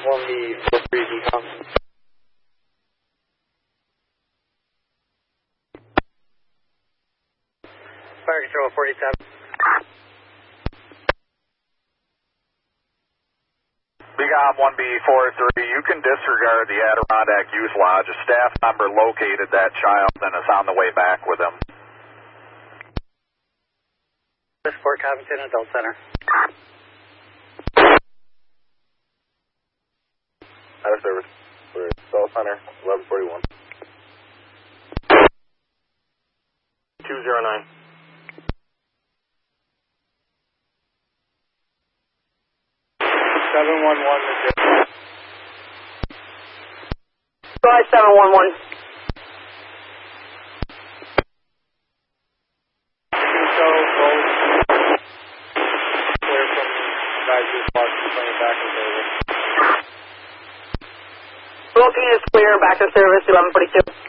1B43 decom. Fire control 47. BGOM 1B43, you can disregard the Adirondack Youth Lodge. A staff member located that child and is on the way back with him. Fort Covington Adult Center. Out of service for Adult Center, 1141. 209. 711. Go ahead, 711. Booking is clear, back to service, 1142.